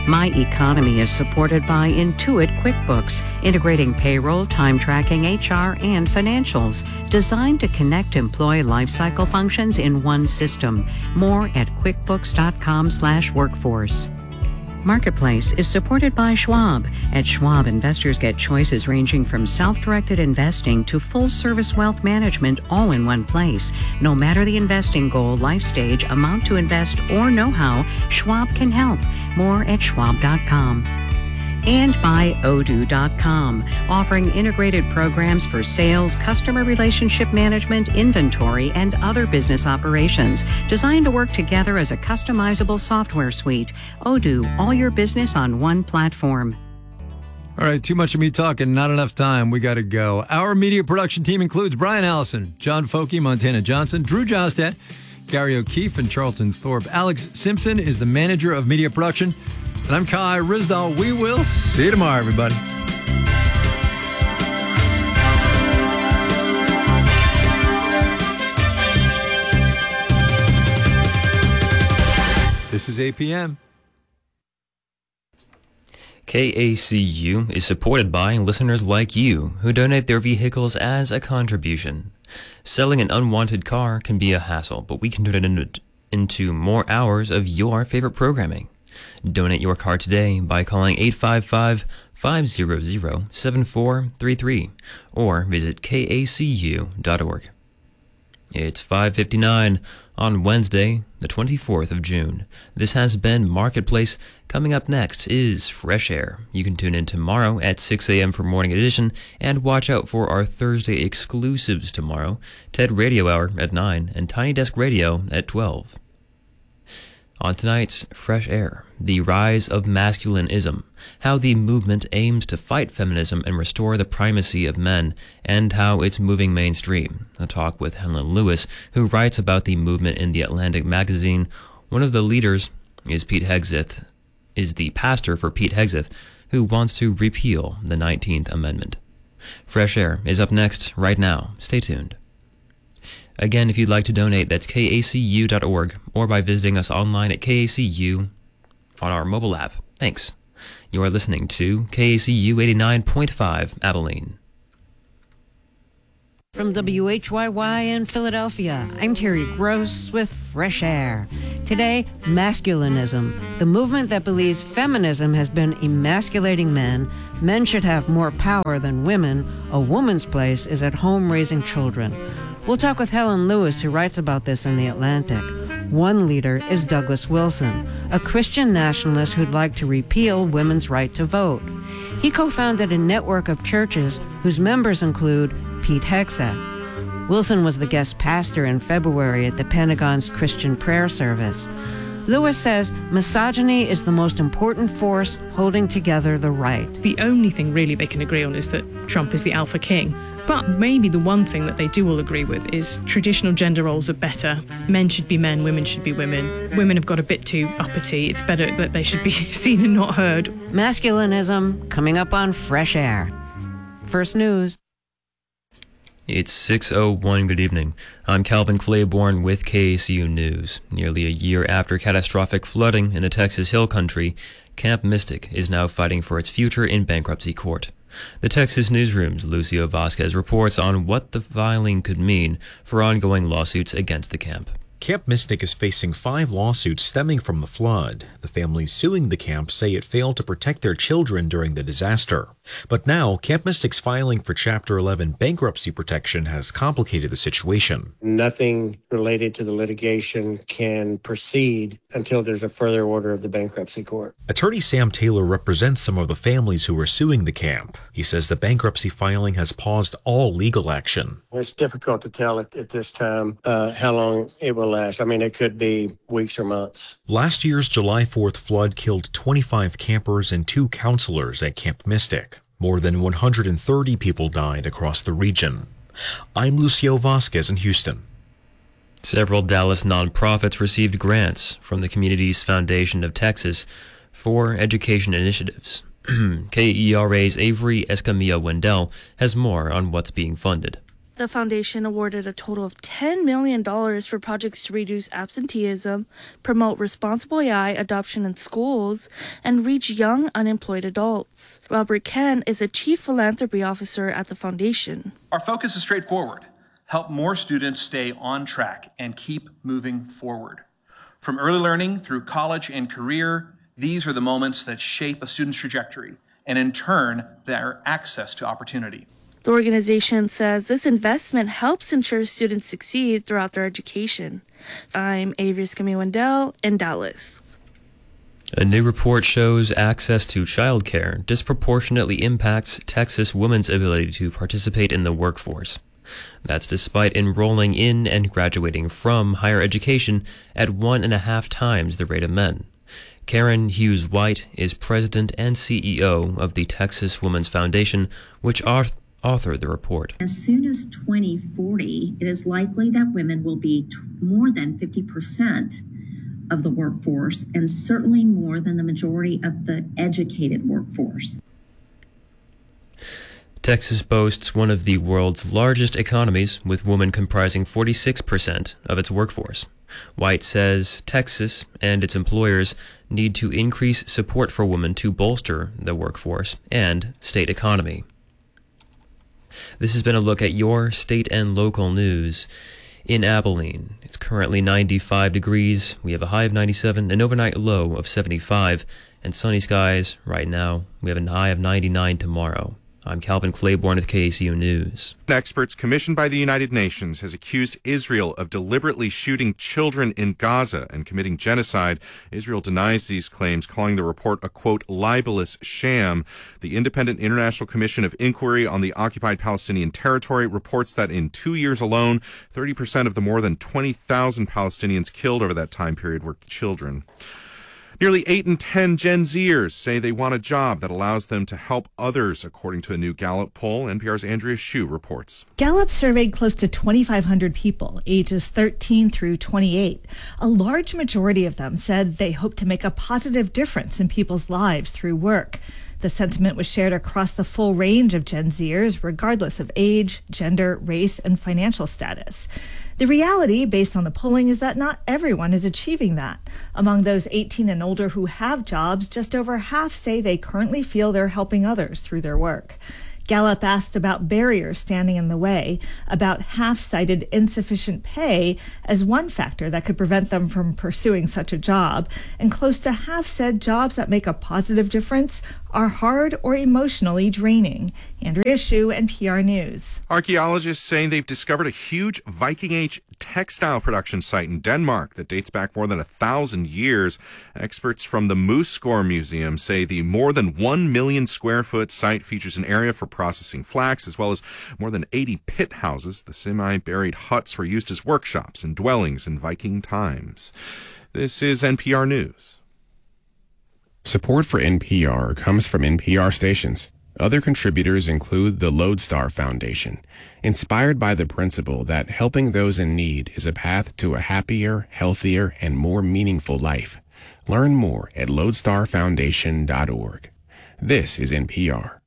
My Economy is supported by Intuit QuickBooks, integrating payroll, time tracking, HR, and financials, designed to connect employee lifecycle functions in one system. More at quickbooks.com/workforce. Marketplace is supported by Schwab. At Schwab, investors get choices ranging from self-directed investing to full-service wealth management all in one place. No matter the investing goal, life stage, amount to invest, or know-how, Schwab can help. More at schwab.com. And by Odoo.com, offering integrated programs for sales, customer relationship management, inventory, and other business operations, designed to work together as a customizable software suite. Odoo, all your business on one platform. All right, too much of me talking, not enough time. We got to go. Our media production team includes Brian Allison, John Folke, Montana Johnson, Drew Jostad, Gary O'Keefe, and Charlton Thorpe. Alex Simpson is the manager of media production. And I'm Kai Rizdal. We will see you tomorrow, everybody. This is APM. KACU is supported by listeners like you who donate their vehicles as a contribution. Selling an unwanted car can be a hassle, but we can turn it into more hours of your favorite programming. Donate your car today by calling 855-500-7433 or visit kacu.org. It's 5:59 on Wednesday, the 24th of June. This has been Marketplace. Coming up next is Fresh Air. You can tune in tomorrow at 6 a.m. for Morning Edition and watch out for our Thursday exclusives tomorrow, TED Radio Hour at 9 and Tiny Desk Radio at 12. On tonight's Fresh Air, the rise of masculinism, how the movement aims to fight feminism and restore the primacy of men, and how it's moving mainstream. A talk with Helen Lewis, who writes about the movement in The Atlantic magazine. One of the leaders is the pastor for Pete Hegseth, who wants to repeal the 19th Amendment. Fresh Air is up next right now. Stay tuned. Again, if you'd like to donate, that's kacu.org or by visiting us online at KACU on our mobile app. Thanks. You are listening to KACU 89.5 Abilene. From WHYY in Philadelphia, I'm Terry Gross with Fresh Air. Today, masculinism, the movement that believes feminism has been emasculating men. Men should have more power than women. A woman's place is at home raising children. We'll talk with Helen Lewis, who writes about this in The Atlantic. One leader is Douglas Wilson, a Christian nationalist who'd like to repeal women's right to vote. He co-founded a network of churches whose members include Pete Hegseth. Wilson was the guest pastor in February at the Pentagon's Christian prayer service. Lewis says misogyny is the most important force holding together the right. The only thing really they can agree on is that Trump is the alpha king. But maybe the one thing that they do all agree with is traditional gender roles are better. Men should be men, women should be women. Women have got a bit too uppity. It's better that they should be seen and not heard. Masculinism coming up on Fresh Air. First news. It's 6:01. Good evening. I'm Calvin Claiborne with KACU News. Nearly a year after catastrophic flooding in the Texas Hill Country, Camp Mystic is now fighting for its future in bankruptcy court. The Texas Newsroom's Lucio Vasquez reports on what the filing could mean for ongoing lawsuits against the camp. Camp Mystic is facing 5 lawsuits stemming from the flood. The families suing the camp say it failed to protect their children during the disaster. But now, Camp Mystic's filing for Chapter 11 bankruptcy protection has complicated the situation. Nothing related to the litigation can proceed until there's a further order of the bankruptcy court. Attorney Sam Taylor represents some of the families who are suing the camp. He says the bankruptcy filing has paused all legal action. It's difficult to tell at this time how long it will last. I mean, it could be weeks or months. Last year's July 4th flood killed 25 campers and 2 counselors at Camp Mystic. More than 130 people died across the region. I'm Lucio Vasquez in Houston. Several Dallas nonprofits received grants from the Communities Foundation of Texas for education initiatives. KERA's Avery Escamilla Wendell has more on what's being funded. The foundation awarded a total of $10 million for projects to reduce absenteeism, promote responsible AI adoption in schools, and reach young unemployed adults. Robert Ken is a chief philanthropy officer at the foundation. Our focus is straightforward: help more students stay on track and keep moving forward. From early learning through college and career, these are the moments that shape a student's trajectory and, in turn, their access to opportunity. The organization says this investment helps ensure students succeed throughout their education. I'm Avery Skimmy-Wendell in Dallas. A new report shows access to childcare disproportionately impacts Texas women's ability to participate in the workforce. That's despite enrolling in and graduating from higher education at 1.5 times the rate of men. Karen Hughes White is president and CEO of the Texas Women's Foundation, which authored the report. As soon as 2040, it is likely that women will be more than 50% of the workforce, and certainly more than the majority of the educated workforce. Texas boasts one of the world's largest economies, with women comprising 46% of its workforce. White says Texas and its employers need to increase support for women to bolster the workforce and state economy. This has been a look at your state and local news. In Abilene, it's currently 95 degrees. We have a high of 97, an overnight low of 75, and sunny skies right now. We have a high of 99 tomorrow. I'm Calvin Claiborne with KACU News. Experts commissioned by the United Nations has accused Israel of deliberately shooting children in Gaza and committing genocide. Israel denies these claims, calling the report a, quote, libelous sham. The Independent International Commission of Inquiry on the Occupied Palestinian Territory reports that in 2 years alone, 30% of the more than 20,000 Palestinians killed over that time period were children. Nearly 8 in 10 Gen Zers say they want a job that allows them to help others, according to a new Gallup poll. NPR's Andrea Hsu reports. Gallup surveyed close to 2,500 people, ages 13 through 28. A large majority of them said they hope to make a positive difference in people's lives through work. The sentiment was shared across the full range of Gen Zers, regardless of age, gender, race, and financial status. The reality, based on the polling, is that not everyone is achieving that. Among those 18 and older who have jobs, just over half say they currently feel they're helping others through their work. Gallup asked about barriers standing in the way. About half cited insufficient pay as one factor that could prevent them from pursuing such a job, and close to half said jobs that make a positive difference are hard or emotionally draining. Andrea Hsu, NPR News. Archaeologists say they've discovered a huge Viking Age textile production site in Denmark that dates back more than 1,000 years. Experts from the Moosgård Museum say the more than 1 million square foot site features an area for processing flax, as well as more than 80 pit houses. The semi-buried huts were used as workshops and dwellings in Viking times. This is NPR News. Support for NPR comes from NPR stations. Other contributors include the Lodestar Foundation, inspired by the principle that helping those in need is a path to a happier, healthier, and more meaningful life. Learn more at lodestarfoundation.org. This is NPR.